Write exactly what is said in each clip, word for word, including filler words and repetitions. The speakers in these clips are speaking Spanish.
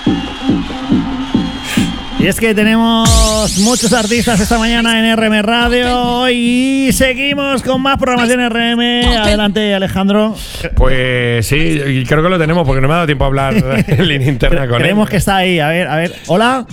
Y es que tenemos muchos artistas esta mañana en R M Radio y seguimos con más programación R M. Adelante, Alejandro. Pues sí, creo que lo tenemos porque no me ha dado tiempo a hablar en línea interna con él. Creemos que está ahí. A ver, a ver. ¿Hola?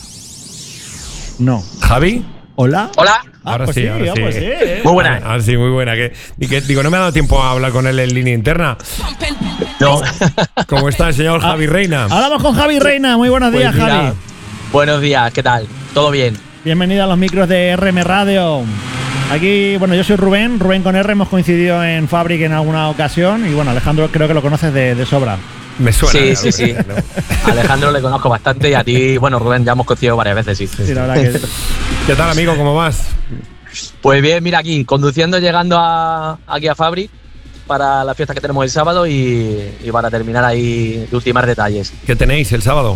No. ¿Javi? ¿Hola? Hola. Ah, Ahora pues sí, sí, ahora ah, sí. pues sí, ¿eh? Muy buena. Ahora, ahora sí, muy buena. Que, y que, digo, no me ha dado tiempo a hablar con él en línea interna. No. ¿Cómo está el señor Javi Reina? Hablamos con Javi Reina. Muy buenos días, Pues mira, Javi. buenos días, ¿qué tal? ¿Todo bien? Bienvenido a los micros de R M Radio. Aquí, bueno, yo soy Rubén. Rubén con R hemos coincidido en Fabric en alguna ocasión. Y bueno, Alejandro creo que lo conoces de, de sobra. Me suena. Sí, sí, sí. ¿no? A Alejandro le conozco bastante y a ti, bueno, Rubén, ya hemos coincidido varias veces, sí. Sí, la verdad que… ¿Qué tal, amigo? ¿Cómo vas? Pues bien, mira aquí, conduciendo, llegando a, aquí a Fabric para la fiesta que tenemos el sábado y, y para terminar ahí de ultimar detalles. ¿Qué tenéis el sábado?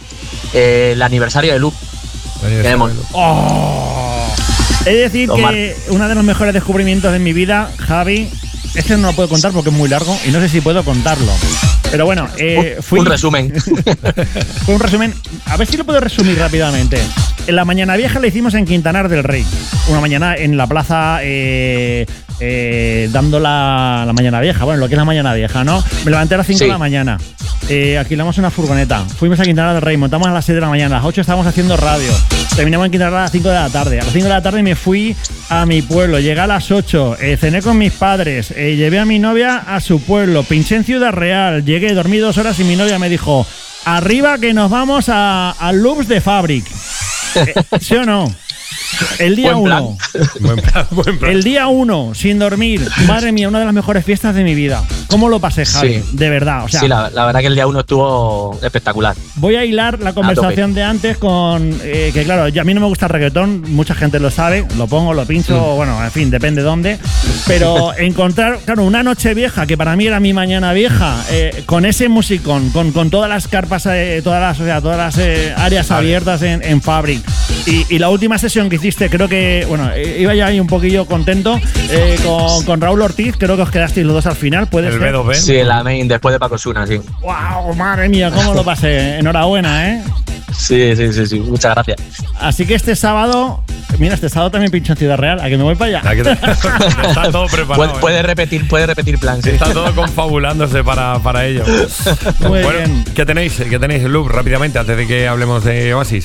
Eh, el aniversario de Loop. Tenemos. ¡Oh! He de decir Tomar. que uno de los mejores descubrimientos de mi vida, Javi, este no lo puedo contar porque es muy largo y no sé si puedo contarlo. Pero bueno, eh, un, fui… un resumen. Fue un resumen. A ver si lo puedo resumir rápidamente. En la mañana vieja la hicimos en Quintanar del Rey. Una mañana en la plaza eh, eh, dando la, la mañana vieja. Bueno, lo que es la mañana vieja, ¿no? Me levanté a las cinco Sí. de la mañana. Eh, alquilamos una furgoneta. Fuimos a Quintanar del Rey. Montamos a las seis de la mañana. A las ocho estábamos haciendo radio. Terminamos en Quintanar a las cinco de la tarde. A las cinco de la tarde me fui a mi pueblo. Llegué a las ocho. Eh, cené con mis padres. Eh, llevé a mi novia a su pueblo. Pinché en Ciudad Real. Llegué, dormí dos horas y mi novia me dijo: arriba que nos vamos a, a Loops de Fabric. Eh, ¿Sí o no? El día Buen plan. uno. Buen plan, buen plan. El día uno, sin dormir. Madre mía, una de las mejores fiestas de mi vida. ¿Cómo lo pasé, Javi? Sí. De verdad. O sea, Sí, la, la verdad que el día uno estuvo espectacular. voy a hilar la conversación de antes con… Eh, que claro, yo- a mí no me gusta el reggaetón, mucha gente lo sabe, lo pongo, lo pincho, Mm. bueno, en fin, depende dónde. Pero encontrar, claro, una noche vieja, que para mí era mi mañana vieja, eh, con ese musicón, con, con todas las carpas, eh, todas las, o sea, todas las eh, áreas Vale. abiertas en, en Fabric. Y, y la última sesión que hiciste, creo que, bueno, eh, iba ya ahí un poquillo contento, eh, con, con Raúl Ortiz, creo que os quedasteis los dos al final, ¿puede El ser? B dos B. Sí, la main después de Paco Suna, sí. ¡Wow! Madre mía, cómo lo pasé. Enhorabuena, ¿eh? Sí, sí, sí, sí. Muchas gracias. Así que este sábado, mira, este sábado también pincho en Ciudad Real, a que me voy para allá. Aquí está, está todo preparado. Puede, ¿eh? puede repetir, puede repetir plan, sí. Está todo confabulándose para, para ello. Muy bueno, bien. ¿qué tenéis? ¿Qué tenéis en Loop rápidamente antes de que hablemos de Oasis?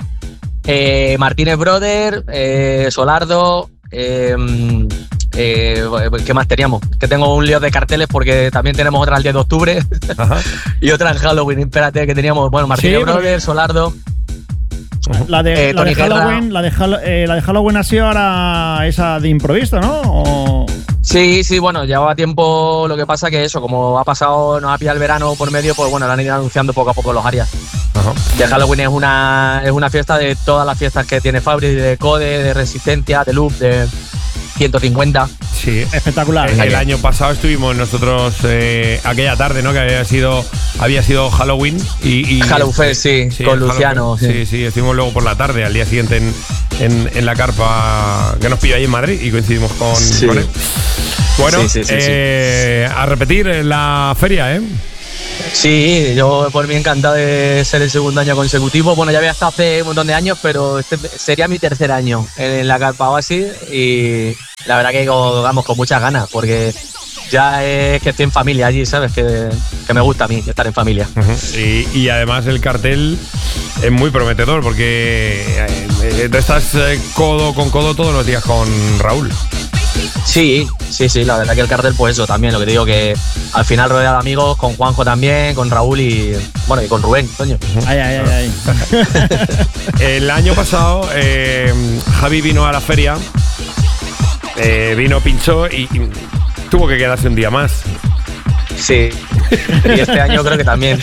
Eh, Martínez Brother, eh, Solardo, eh, eh, ¿qué más teníamos? Que tengo un lío de carteles porque también tenemos otra el diez de octubre Ajá. y otra en Halloween. Espérate, que teníamos, bueno, Martínez Sí, porque- Brother, Solardo. La de, Eh, la, de Tony Guerra. Halloween, la, de Hallo- eh, la de Halloween ha sido ahora esa de improviso, ¿no? O… Sí, sí, bueno, llevaba tiempo, lo que pasa que eso, como ha pasado, nos ha pillado el verano por medio, pues bueno, lo han ido anunciando poco a poco los áreas. Ajá. De Halloween es una, es una fiesta de todas las fiestas que tiene Fabric, de Code, de Resistencia, de Loop, de ciento cincuenta. Sí. espectacular. El, el año pasado estuvimos nosotros eh, aquella tarde, ¿no? Que había sido había sido Halloween y, y Halloween Fest, sí, sí, con el Luciano. Halloween. Sí. Sí, sí, estuvimos luego por la tarde, al día siguiente en, en, en la carpa que nos pilló ahí en Madrid y coincidimos con, Sí. con él. Bueno, Sí, sí, sí, eh, a repetir la feria, ¿eh? Sí, yo por mí encantado de ser el segundo año consecutivo. Bueno, ya había estado hace un montón de años, pero este sería mi tercer año en la Carpa Oasis y la verdad que vamos con muchas ganas porque ya es que estoy en familia allí, ¿sabes? Que, que me gusta a mí estar en familia. Uh-huh. y, y además el cartel es muy prometedor porque eh, eh, tú estás eh, codo con codo todos los días con Raúl. Sí, sí, sí, la verdad que el cartel, pues eso también, lo que te digo que al final rodeado de amigos, con Juanjo también, con Raúl y bueno, y con Rubén, coño. Ay, ay, ay, ay. El año pasado eh, Javi vino a la feria, eh, vino, pinchó y, y tuvo que quedarse un día más. Sí, y este año creo que también.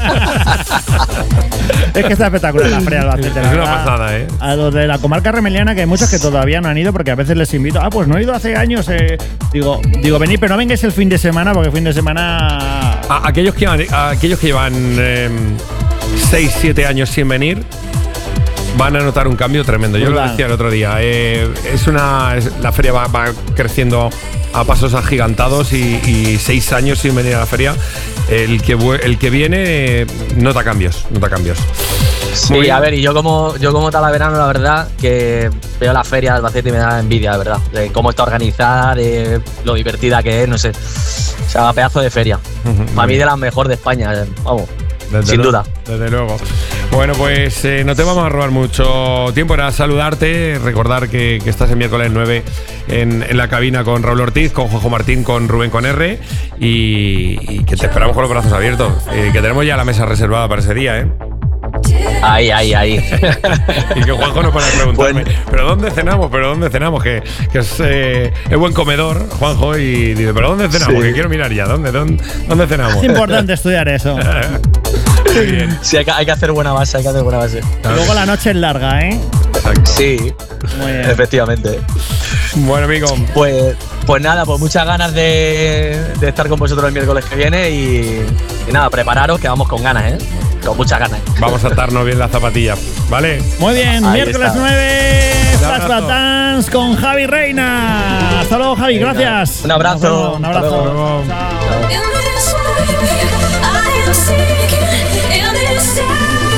Es que está espectacular la feria de Albacete, la Es una verdad. pasada, ¿eh? A los de la comarca remeliana, que hay muchos que todavía no han ido, porque a veces les invito. Ah, pues no he ido hace años. Eh. Digo, digo, venid, pero no vengáis el fin de semana, porque el fin de semana… A- aquellos que llevan, a aquellos que llevan seis siete años sin venir, van a notar un cambio tremendo. Yo Brutal. lo decía el otro día. Eh, es una, es- la feria va, va creciendo a pasos agigantados y, y seis años sin venir a la feria. El que, vue- el que viene eh, nota cambios, nota cambios. Muy Sí, bien. a ver, y yo como yo como talaverano, la verdad, que veo la feria de Albacete y me da envidia, de verdad. De cómo está organizada, de lo divertida que es, no sé. O sea, pedazo de feria. Ujú, Para mí muy de las mejor de España, eh, vamos, Desde sin luego, duda. Desde luego. Bueno, pues eh, no te vamos a robar mucho tiempo. Era saludarte, recordar que, que estás el miércoles nueve en, en la cabina con Raúl Ortiz, con Juanjo Martín, con Rubén con R y, y que te esperamos con los brazos abiertos. Eh, que tenemos ya la mesa reservada para ese día, ¿eh? Ahí, ahí, ahí. Y que Juanjo no para de preguntarme, Bueno. ¿pero dónde cenamos? ¿Pero dónde cenamos? Que, que es, eh, es buen comedor, Juanjo, y dice, ¿pero dónde cenamos? Sí. Que quiero mirar ya, ¿dónde, dónde, dónde cenamos? Es importante estudiar eso. Muy bien. Sí, hay que, hay que hacer buena base, hay que hacer buena base. Y luego la noche es larga, ¿eh? Exacto. Sí, Muy bien. efectivamente. Bueno, amigo, Pues, pues nada, pues muchas ganas de, de estar con vosotros el miércoles que viene y, y nada, prepararos que vamos con ganas, ¿eh? Con muchas ganas. vamos a atarnos bien las zapatillas, ¿vale? Muy bien, Ahí miércoles está. nueve, Un Flashback abrazo. Dance con Javi Reina. Hasta luego, Javi, Venga, gracias. un abrazo. Nos vemos, un Hasta abrazo. luego. Chao. In this way, I am sinking in this sea.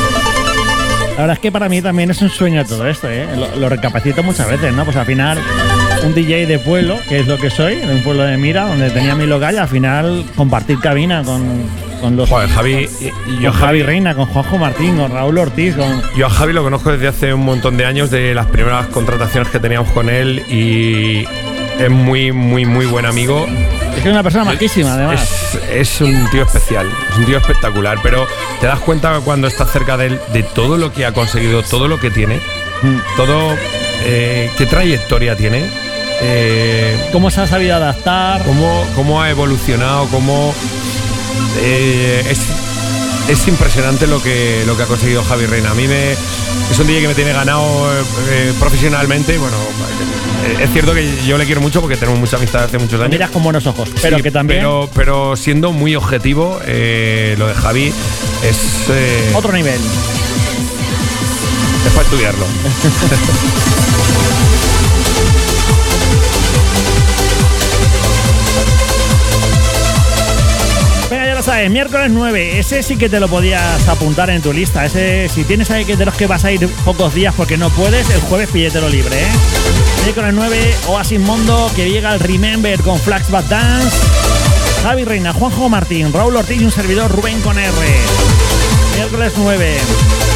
La verdad es que para mí también es un sueño todo esto, ¿eh? Lo, lo recapacito muchas veces, ¿no? Pues al final, un D J de pueblo, que es lo que soy, de un pueblo de Mira, donde tenía mi local, y al final compartir cabina con, con los. Joder, Javi, y- y con yo, Javi Javi, Reina, con Juanjo Martín, con Raúl Ortiz, con. yo a Javi lo conozco desde hace un montón de años, de las primeras contrataciones que teníamos con él, y es muy, muy, muy buen amigo. Es que es una persona majísima, además. Es, es un tío especial, es un tío espectacular, pero te das cuenta cuando estás cerca de él, de todo lo que ha conseguido, todo lo que tiene, Mm. todo, eh, qué trayectoria tiene, eh, ¿Cómo se ha sabido adaptar? cómo, cómo ha evolucionado, cómo eh, es, es impresionante lo que, lo que ha conseguido Javi Reina. A mí me, es un D J que me tiene ganado eh, eh, profesionalmente. Bueno, eh, es cierto que yo le quiero mucho porque tenemos mucha amistad hace muchos Lo años. miras con buenos ojos, pero Sí, que también. Pero, pero siendo muy objetivo, eh, lo de Javi es, eh, Otro nivel. es para estudiarlo. Venga, ya lo sabes, miércoles nueve, ese sí que te lo podías apuntar en tu lista. Ese, si tienes ahí que de los que vas a ir pocos días porque no puedes, el jueves pillételo libre, ¿eh? Miércoles nueve, Oasis Mondo, que llega el Remember con Flashback Dance. Javi Reina, Juanjo Martín, Raúl Ortiz y un servidor Rubén con R. Miércoles nueve.